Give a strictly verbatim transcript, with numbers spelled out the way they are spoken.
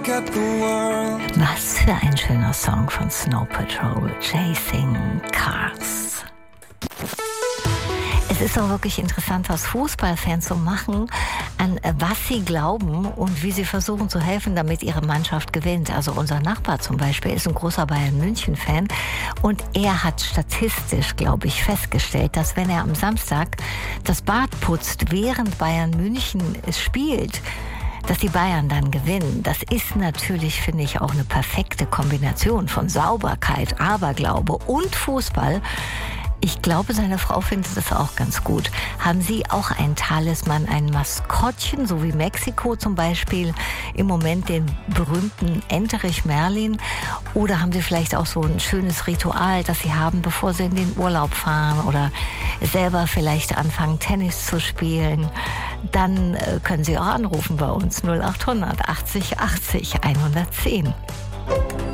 Was für ein schöner Song von Snow Patrol, Chasing Cars. Es ist auch wirklich interessant, was Fußballfans so machen, an was sie glauben und wie sie versuchen zu helfen, damit ihre Mannschaft gewinnt. Also unser Nachbar zum Beispiel ist ein großer Bayern-München-Fan und er hat statistisch, glaube ich, festgestellt, dass wenn er am Samstag das Bad putzt, während Bayern München spielt, dass die Bayern dann gewinnen. Das ist natürlich, finde ich, auch eine perfekte Kombination von Sauberkeit, Aberglaube und Fußball. Ich glaube, seine Frau findet das auch ganz gut. Haben Sie auch ein Talisman, ein Maskottchen, so wie Mexiko zum Beispiel, im Moment den berühmten Enterich Merlin? Oder haben Sie vielleicht auch so ein schönes Ritual, das Sie haben, bevor Sie in den Urlaub fahren oder selber vielleicht anfangen, Tennis zu spielen? Dann äh, können Sie auch anrufen bei uns null acht hundert achtzig achtzig hundertzehn.